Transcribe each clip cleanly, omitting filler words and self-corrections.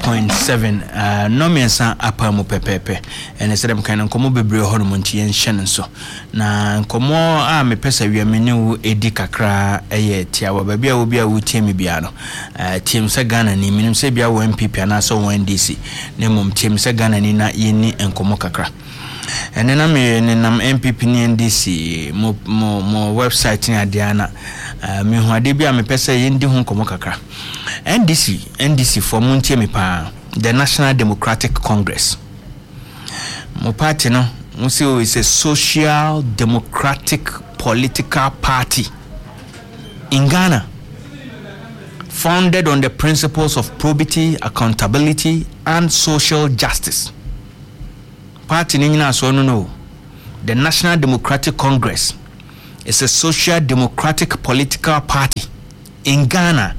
94.7 no mensa apa mu pepepe ene sedem kan nkomo bebre ho no monti yen hye so na nkomo a me pesa wiamene wu edi kakra eye tiawa ba bia wo bia wo tiemi bia no team se Ghana ni minim se bia wo MPP na so wo NDC ne mom team se Ghana ni na yeni nkomo kakra ene na me nam MPP ni NDC mo website ni adiana me hu ade bia me pesa yendi hu nkomo kakra NDC for Muntiemi pa the National Democratic Congress. Mo party no, we say it's a social democratic political party in Ghana, founded on the principles of probity, accountability, and social justice. Party nina so no. The National Democratic Congress is a social democratic political party in Ghana,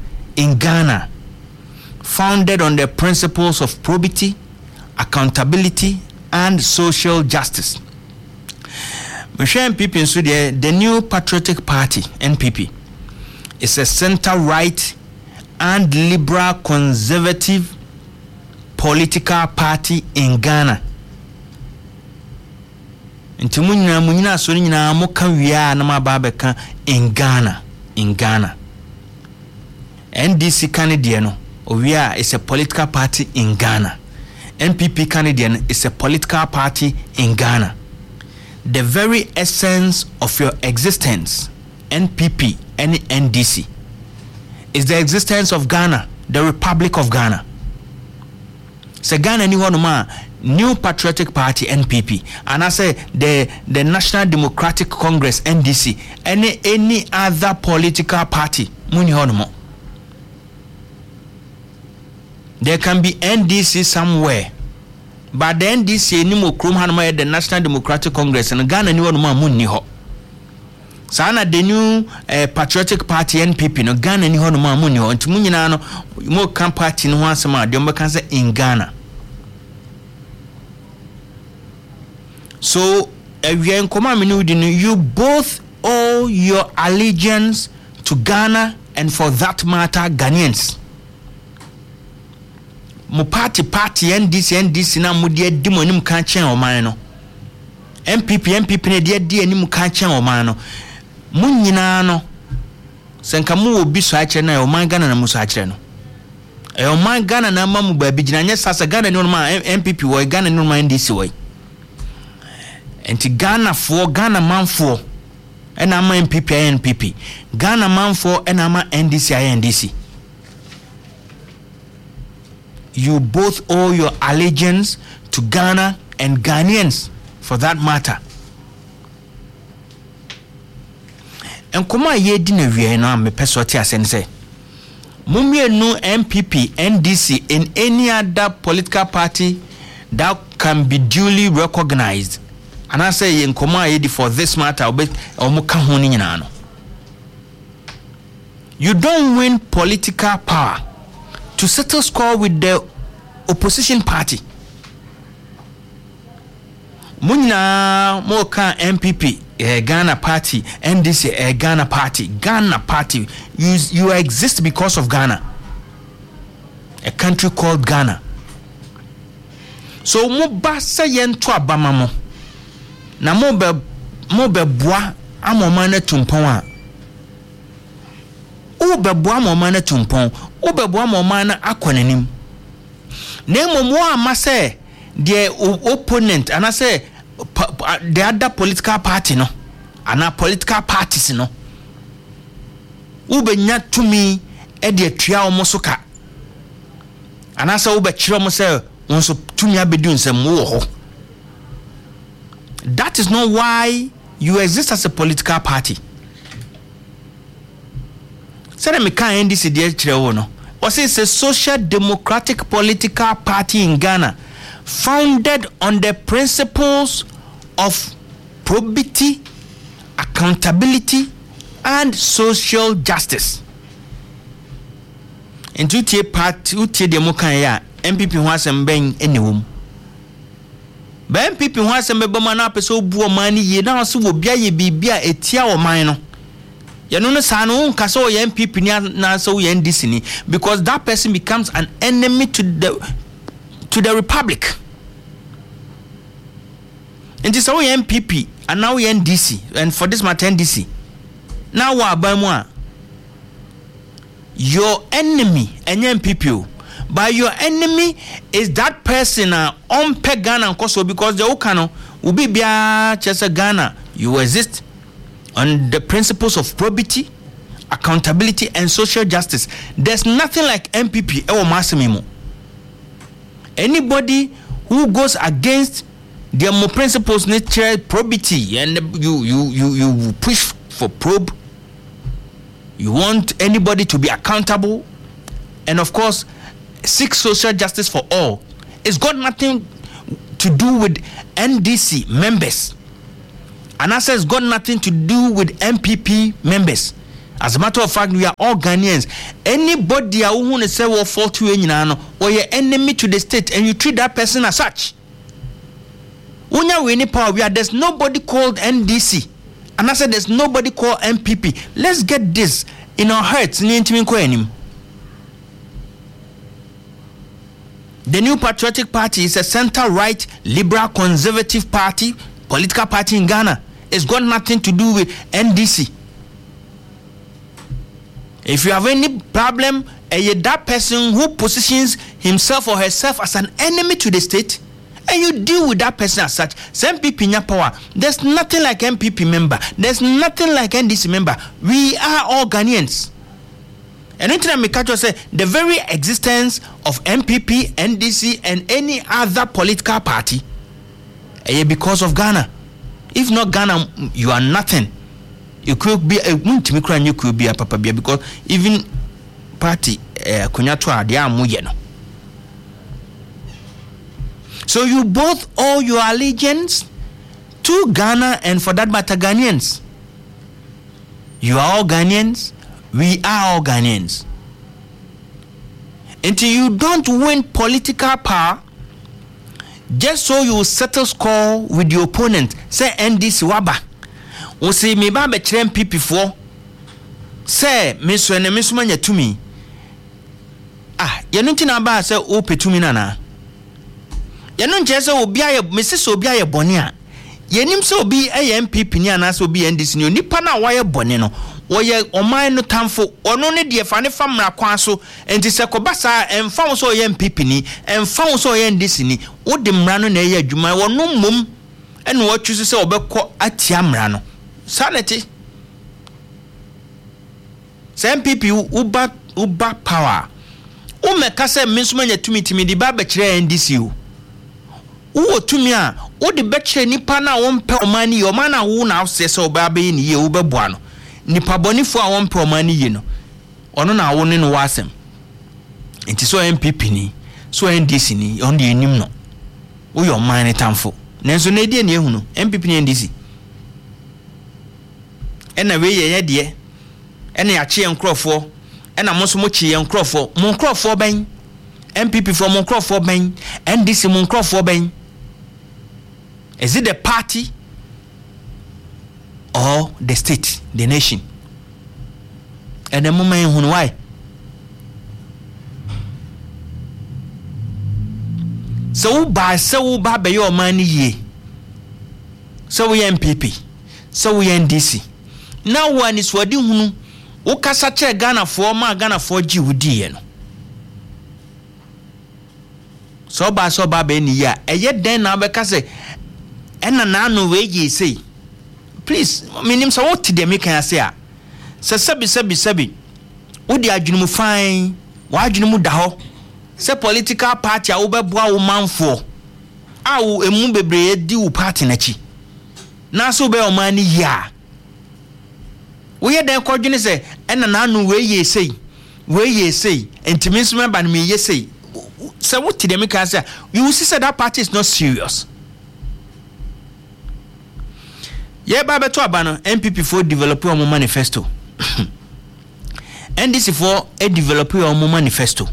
founded on the principles of probity, accountability, and social justice. Michelle NPP in Sweden, the New Patriotic Party, NPP, is a center-right and liberal conservative political party in Ghana. Nti munyina so nyina mo kan wiya na ma ba beka in Ghana. NDC Canadian Ovia is a political party in Ghana. NPP Canadian is a political party in Ghana. The very essence of your existence, NPP and NDC, is the existence of Ghana, the Republic of Ghana. So Ghana ni wanuma New Patriotic Party NPP, and I say the National Democratic Congress NDC, any other political party muni honomo. There can be NDC somewhere, but the NDC ni mo krom hanoma the National Democratic Congress and Ghana ni wanuma muni ho. Sana the New Patriotic Party NPP no Ghana ni honoma muni ho. Nti munyina no mo kan party no hansema de mbeka say in Ghana. So you both owe your allegiance to Ghana and for that matter Ghanaians. Mo party NDC na mo de di monim kan chen oman no. MPP ne de di anim kan chen oman no. Mun nyina no senka mu obi so a kire na oman Ghana na mu so a kire no. Oman Ghana na ma mu ba bi gina nya sasa Ghana ni ma MPP wo Ghana ni ma NDC wo. Enti Ghana manfo ena ma MPP NPP Ghana manfo ena ma NDC. You both owe your allegiance to Ghana and Ghanaians for that matter. And kuma ye di na wie na me pesoti asense mumie no MPP NDC in any other political party that can be duly recognized. And I say in Koma for this matter, you don't win political power to settle score with the opposition party. Muna Moka MPP, Ghana party, NDC, Ghana party. You exist because of Ghana, a country called Ghana. So Mubasa Yentua Bamamo. Na mo be boa amoma na tumpon a o be boa amoma na tumpon o be boa amoma na akonanim na emomo ama say the opponent and I say the other political party no ana political parties no u be nya tumi e de atua omo so ka ana say u be kire omo say won so tumi abedu nsem wo ho. That is not why you exist as a political party. Say me kan NDC dey kire wo no. O say it's a social democratic political party in Ghana founded on the principles of probity, accountability, and social justice. Into tie party utie demo kan ya MPP ho asem ben enewom. Ba MPP ho asem be boma na pese obu o man ye na so wo bia ye bibia etia o man no You know, Sano Kaso MPP na so NDC ni, because that person becomes an enemy to the republic. And this so MPP and now NDC, and for this matter NDC. Now what about your enemy and MPP? But your enemy is that person on Ghana Koso, because the Okano will be just Ghana. You exist on the principles of probity, accountability, and social justice. There's nothing like MPP or Massimimo. Anybody who goes against their more principles, nature, probity, and you push for probe. You want anybody to be accountable, and of course, seek social justice for all. It's got nothing to do with NDC members. And I say it's got nothing to do with MPP members. As a matter of fact, we are all Ghanaians. Anybody who want to say what fault to you or your enemy to the state, and you treat that person as such. When you any power, there's nobody called NDC. And I said there's nobody called MPP. Let's get this in our hearts. The New Patriotic Party is a center-right, liberal, conservative party, political party in Ghana. It's got nothing to do with NDC. If you have any problem, that person who positions himself or herself as an enemy to the state, and you deal with that person as such. Some people in your power. There's nothing like MPP member. There's nothing like NDC member. We are all Ghanaians. And anytime I catch you say the very existence of MPP, NDC, and any other political party, because of Ghana. If not Ghana, you are nothing. You could be a you could be a papa beer, because even party kunyatwa they are muyeno. So you both owe your allegiance to Ghana, and for that matter, Ghanaians. You are all Ghanaians. We are all Ghanaians. Until you don't win political power, just so you settle score with your opponent. Say NDC waba. O say me ba be chrem PP4. Say me so na me so manya tumi. Yenu ntina ba say o petumi nana. Yenu nche say obi aye Mrs. obi aye bone a. Yenim say obi aye MPP ni ana say obi NDC ni nipa na waye bone no. Woye oman no tamfo ono ne de fa ne famra kwan so enti se kobasa emfa so ye MPP ni emfa so ye NDC ni wo de mra no na ye adwuma wono mom ene wo twuse se obekọ atia mra no sanity se MPP uba power o meka se mensumanya tumi di ba bekire NDC o wo tumi a wo de bekire nipa na wo mpe omani yo mana wo na afse se oba be ni ye wo beboa no nipa bonifo a won promani yi no ono na wo ne no wasem enti so MPP ni so NDC ni on de enim no wo yo man ne tamfo nenso na die ne ehunu MPP ni NDC ena we ye de ena ya che enkrofo ena mo so mo che enkrofo mo enkrofo ben MPP for mo enkrofo ben NDC mo enkrofo ben. Is it the party or the state, the nation? And the moment when why? So by be your money ye. So we MPP. So we NDC. Now one is what you who kasa che Ghana for ma Ghana for G no. So ba be ni ya. Eye den na be kase ena na no we ye say. Please, minim so what de me kan say a. Se sabi. Wo di adwunumu fine, wa adwunumu da ho. Se political party a wo beboa wo manfo. A wo emu bebre di wo party na chi. Na so be o man ni ya. Wo ye den kwadwene se ena na no we ye sei. Ntimi so member no me ye sei. Se what de me kan say, you see say that party is not serious. Yeah, Baba to Abano, MPP for develop your manifesto. NDC for a develop your manifesto.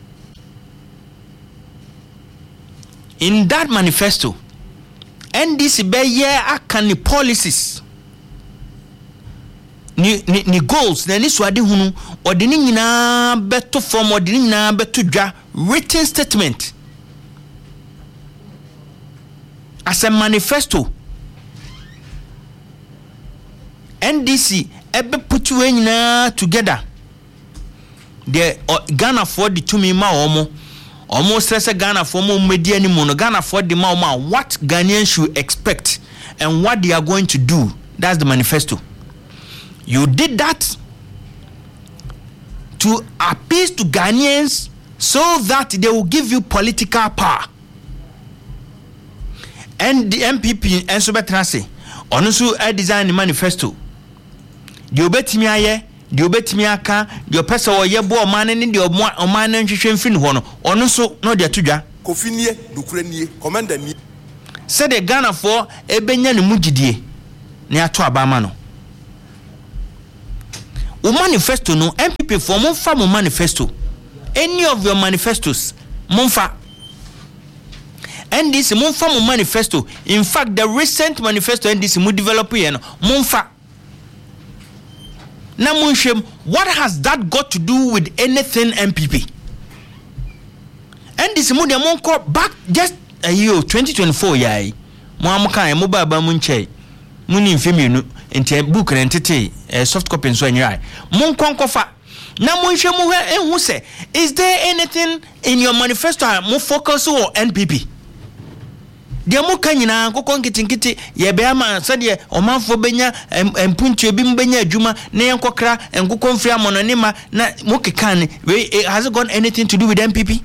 In that manifesto, NDC be a can policies. ni goals na ni so ade hunu ode ni nyina beto form ode ni nyina beto dwa written statement as a manifesto. NDC ebe put you nyina together. The Ghana for the 2 ma omo almost stress Ghana for mo media ni mo no Ghana for the ma what Ghanaians should expect and what they are going to do. That's the manifesto. You did that to appeal to Ghanaians so that they will give you political power. And the MPP and so better say on so I design the manifesto. The obetimi aye, the obetimi aka, the person or ye bo man ni the oman nhwehwe mfin ho no. Ono so no de atudwa. Kofinie dukurenie commander ni. Said the Ghana for ebenya ne mugidie. Ne ato abama no. O manifesto no MPP for monfa mo manifesto. Any of your manifestos monfa. And this monfa mo manifesto. In fact, the recent manifesto and this mo develop here no monfa. Now munshem, what has that got to do with anything MPP? And this mo de monko back just a year 2024 yai. Mo amka e mo baba munche. Muni mfemienu enti book na entity soft copy so anyai mon konkofa na mon hwe mu ehun se is there anything in your manifesto mo focus on NPP de mo kanyina kokon nkitinkiti ye be ama sade omanfo benya empuntu bi mbenya adwuma na yenkokra enkokon firi amononima na mo kekan has it got anything to do with NPP?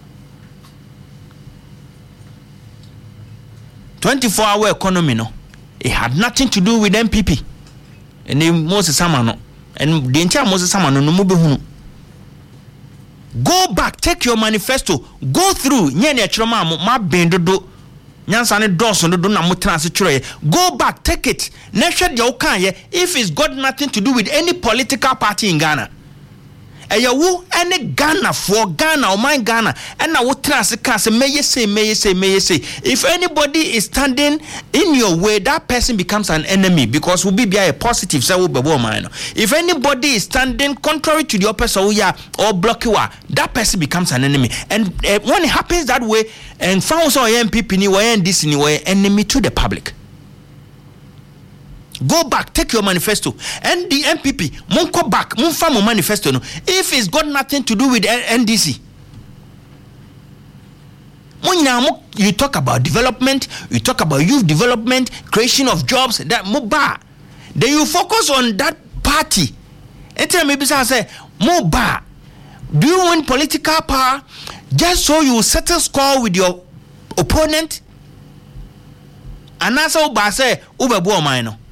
24-hour economy no, it had nothing to do with MPP. And the Moses Samano and the entire Moses Samano no mubehunu. Go back, take your manifesto, go through nyene chiroma ma bendodo nyansane doso do na mutranse chire. Go back, take it. Nesha de okan if it's got nothing to do with any political party in Ghana. Eyawu any Ghana for Ghana or my Ghana and now what trans may you say if anybody is standing in your way, that person becomes an enemy because will be a positive so if anybody is standing contrary to the person or block you that person becomes an enemy. And when it happens that way and found so MPP ni way and this ni way enemy to the public. Go back, take your manifesto. And the MPP, monko back, monfa mo manifesto no. If it's got nothing to do with NDC. You talk about development, you talk about youth development, creation of jobs, that moba. Then you focus on that party. And tell me, say, moba. Do you want political power just so you settle score with your opponent? And that's how I say, Ubebu Omino.